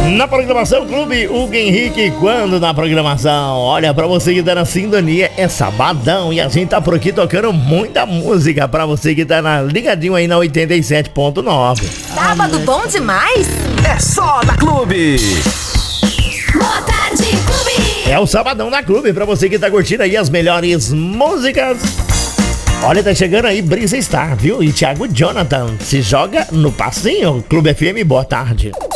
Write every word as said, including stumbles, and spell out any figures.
Na programação Clube Hugo Henrique, quando na programação, olha, pra você que tá na sintonia, é sabadão e a gente tá por aqui tocando muita música pra você que tá na, ligadinho aí na oitenta e sete ponto nove. Sábado bom demais? É só na Clube. Boa tarde, Clube. É o sabadão na Clube, pra você que tá curtindo aí as melhores músicas. Olha, tá chegando aí Brisa Star, viu? E Thiago Jonathan, se joga no passinho. Clube F M, boa tarde.